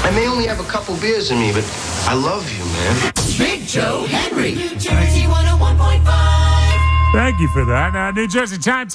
I may only have a couple beers in me, but I love you, man. Big Joe Henry, New Jersey 101.5. Thank you for that. New Jersey time.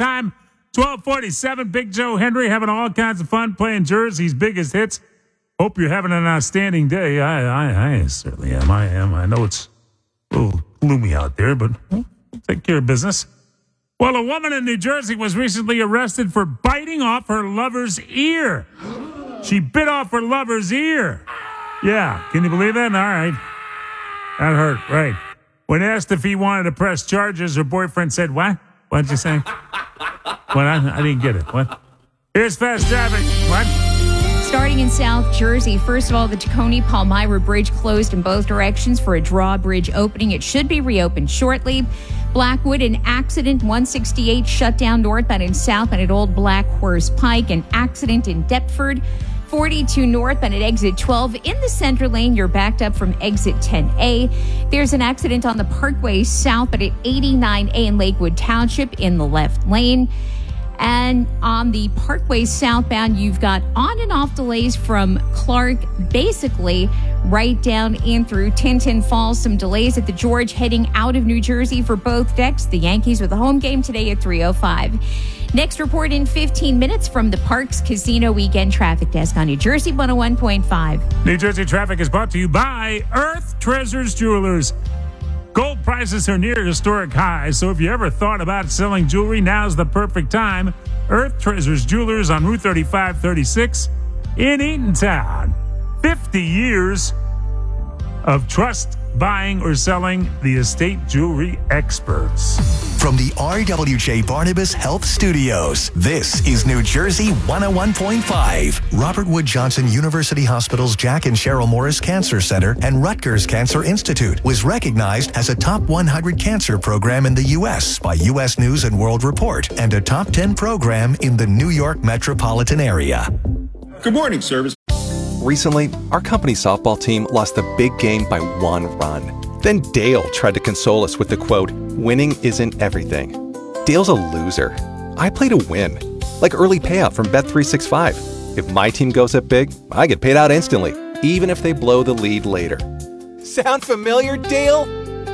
1247. Big Joe Henry having all kinds of fun playing Jersey's biggest hits. Hope you're having an outstanding day. I certainly am. I am. I know it's a little gloomy out there, but take care of business. Well, a woman in New Jersey was recently arrested for biting off her lover's ear. She bit off her lover's ear. Yeah, can you believe that? All right. That hurt, right. When asked if he wanted to press charges, her boyfriend said, what? What'd you say? What? I didn't get it. What? Here's fast traffic. What? Starting in South Jersey, first of all, the Tacony-Palmyra Bridge closed in both directions for a drawbridge opening. It should be reopened shortly. Blackwood, an accident, 168 shut down northbound and southbound at Old Black Horse Pike. An accident in Deptford, 42 northbound at exit 12. In the center lane, you're backed up from exit 10A. There's an accident on the Parkway southbound at 89A in Lakewood Township in the left lane. And on the Parkway southbound, you've got on and off delays from Clark, basically right down in through Tinton Falls. Some delays at the George heading out of New Jersey for both decks. The Yankees with a home game today at 3:05. Next report in 15 minutes from the Parks Casino Weekend Traffic Desk on New Jersey 101.5. New Jersey traffic is brought to you by Earth Treasures Jewelers. Gold prices are near historic highs, so if you ever thought about selling jewelry, now's the perfect time. Earth Treasures Jewelers on Route 3536 in Eatontown. 50 years of trust, buying or selling, the estate jewelry experts. From the RWJ Barnabas Health Studios, this is New Jersey 101.5. Robert Wood Johnson University Hospital's Jack and Cheryl Morris Cancer Center and Rutgers Cancer Institute was recognized as a top 100 cancer program in the U.S. by U.S. News and World Report and a top 10 program in the New York metropolitan area. Good morning, service. Recently, our company softball team lost the big game by 1 run. Then Dale tried to console us with the quote, "Winning isn't everything." Dale's a loser. I play to win. Like early payout from Bet365. If my team goes up big, I get paid out instantly, even if they blow the lead later. Sound familiar, Dale?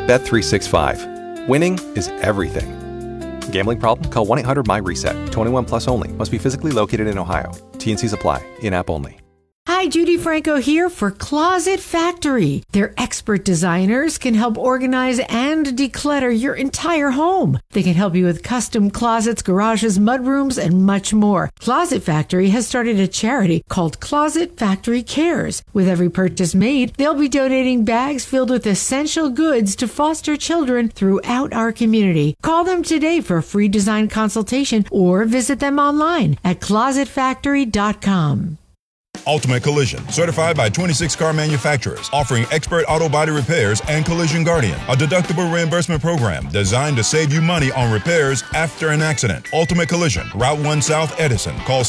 Bet365. Winning is everything. Gambling problem? Call 1-800-MY-RESET. 21 plus only. Must be physically located in Ohio. T&Cs apply. In-app only. Hi, Judy Franco here for Closet Factory. Their expert designers can help organize and declutter your entire home. They can help you with custom closets, garages, mudrooms, and much more. Closet Factory has started a charity called Closet Factory Cares. With every purchase made, they'll be donating bags filled with essential goods to foster children throughout our community. Call them today for a free design consultation or visit them online at closetfactory.com. Ultimate Collision, certified by 26 car manufacturers, offering expert auto body repairs and Collision Guardian, a deductible reimbursement program designed to save you money on repairs after an accident. Ultimate Collision, Route 1 South Edison. Call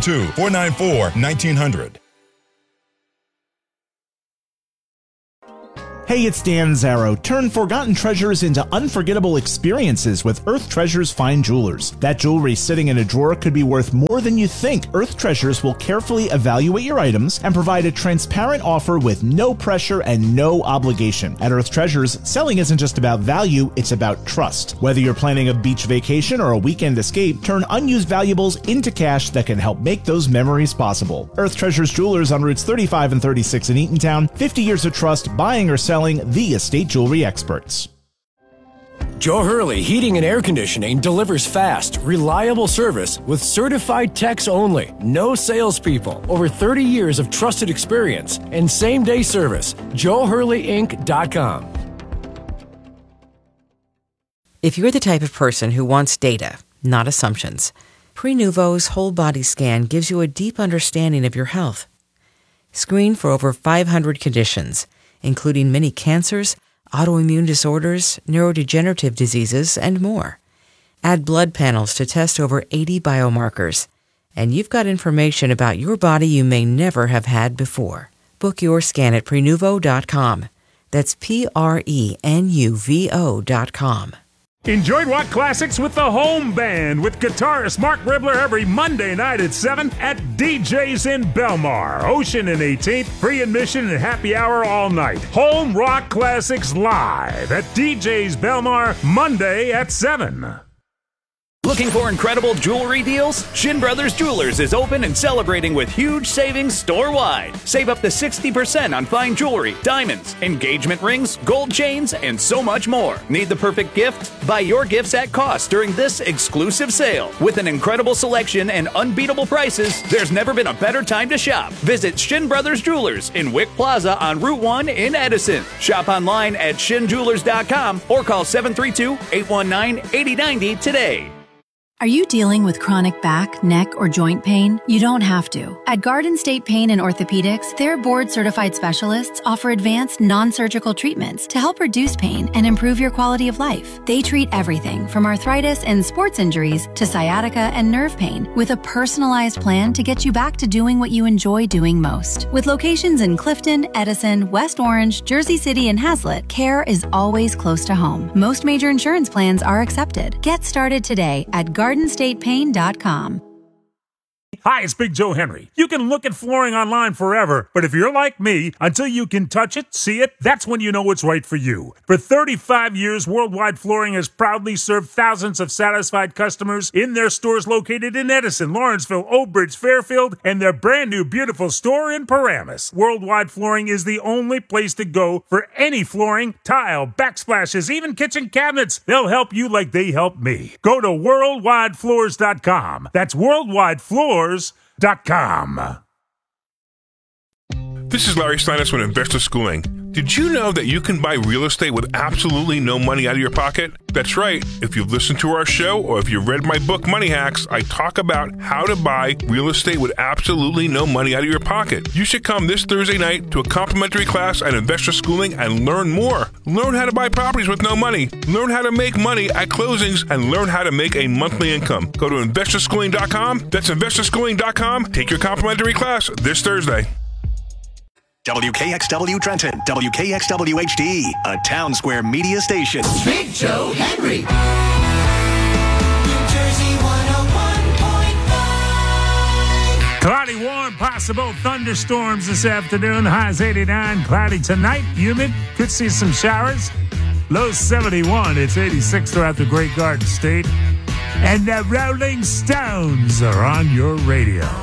732-494-1900. Hey, it's Dan Zarrow. Turn forgotten treasures into unforgettable experiences with Earth Treasures Fine Jewelers. That jewelry sitting in a drawer could be worth more than you think. Earth Treasures will carefully evaluate your items and provide a transparent offer with no pressure and no obligation. At Earth Treasures, selling isn't just about value, it's about trust. Whether you're planning a beach vacation or a weekend escape, turn unused valuables into cash that can help make those memories possible. Earth Treasures Jewelers on routes 35 and 36 in Eatontown. 50 years of trust, buying or selling, the estate jewelry experts. Joe Hurley Heating and Air Conditioning delivers fast, reliable service with certified techs only. No salespeople. Over 30 years of trusted experience and same-day service. JoeHurleyInc.com. If you're the type of person who wants data, not assumptions, Prenuvo's whole body scan gives you a deep understanding of your health. Screen for over 500 conditions, including many cancers, autoimmune disorders, neurodegenerative diseases, and more. Add blood panels to test over 80 biomarkers, and you've got information about your body you may never have had before. Book your scan at Prenuvo.com. That's Prenuvo.com. Enjoy rock classics with the Home Band with guitarist Mark Ribler every Monday night at 7 at DJ's in Belmar. Ocean and 18th, free admission and happy hour all night. Home Rock Classics live at DJ's Belmar Monday at 7. Looking for incredible jewelry deals? Shin Brothers Jewelers is open and celebrating with huge savings store-wide. Save up to 60% on fine jewelry, diamonds, engagement rings, gold chains, and so much more. Need the perfect gift? Buy your gifts at cost during this exclusive sale. With an incredible selection and unbeatable prices, there's never been a better time to shop. Visit Shin Brothers Jewelers in Wick Plaza on Route 1 in Edison. Shop online at shinjewelers.com or call 732-819-8090 today. Are you dealing with chronic back, neck, or joint pain? You don't have to. At Garden State Pain and Orthopedics, their board-certified specialists offer advanced non-surgical treatments to help reduce pain and improve your quality of life. They treat everything from arthritis and sports injuries to sciatica and nerve pain with a personalized plan to get you back to doing what you enjoy doing most. With locations in Clifton, Edison, West Orange, Jersey City, and Hazlet, care is always close to home. Most major insurance plans are accepted. Get started today at GardenStatePain.com. Hi, it's Big Joe Henry. You can look at flooring online forever, but if you're like me, until you can touch it, see it, that's when you know it's right for you. For 35 years, Worldwide Flooring has proudly served thousands of satisfied customers in their stores located in Edison, Lawrenceville, Oak Bridge, Fairfield, and their brand new beautiful store in Paramus. Worldwide Flooring is the only place to go for any flooring, tile, backsplashes, even kitchen cabinets. They'll help you like they help me. Go to worldwidefloors.com. That's worldwidefloors.com. This is Larry Steinitz with Investor Schooling. Did you know that you can buy real estate with absolutely no money out of your pocket? That's right. If you've listened to our show or if you've read my book, Money Hacks, I talk about how to buy real estate with absolutely no money out of your pocket. You should come this Thursday night to a complimentary class at Investor Schooling and learn more. Learn how to buy properties with no money. Learn how to make money at closings and learn how to make a monthly income. Go to investorschooling.com. That's investorschooling.com. Take your complimentary class this Thursday. WKXW Trenton, WKXW HD, a Town Square media station. Big Joe Henry. New Jersey 101.5. Cloudy, warm, possible thunderstorms this afternoon. Highs 89. Cloudy tonight. Humid. Could see some showers. Low 71. It's 86 throughout the Great Garden State. And the Rolling Stones are on your radio.